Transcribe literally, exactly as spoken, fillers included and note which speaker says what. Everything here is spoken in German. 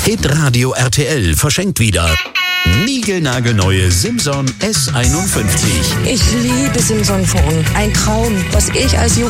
Speaker 1: Hitradio R T L verschenkt wieder niegelnagelneue Simson S einundfünfzig.
Speaker 2: Ich liebe Simson-Phone. Ein Traum, was ich als